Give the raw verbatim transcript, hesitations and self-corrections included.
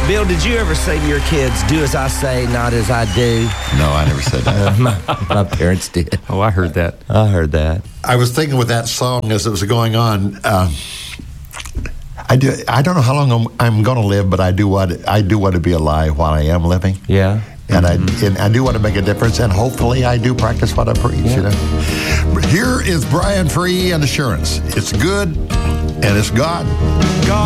Bill, did you ever say to your kids, do as I say, not as I do? No, I never said that. Uh, my, my parents did. Oh, I heard that. I heard that. I was thinking with that song as it was going on. Uh, I do. I don't know how long I'm, I'm going to live, but I do want. I do want to be alive while I am living. Yeah. And mm-hmm. I and I do want to make a difference, and hopefully I do practice what I preach. Yeah. You know. Here is Brian Free and Assurance. It's good, and it's God. God.